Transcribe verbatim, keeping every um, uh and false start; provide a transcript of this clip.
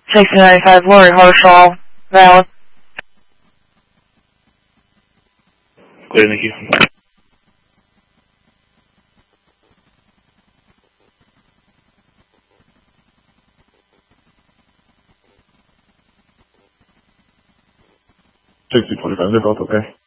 sixteen ninety-five Lori Harshall, valid. Clear, thank you. sixty twenty-five, they're both okay.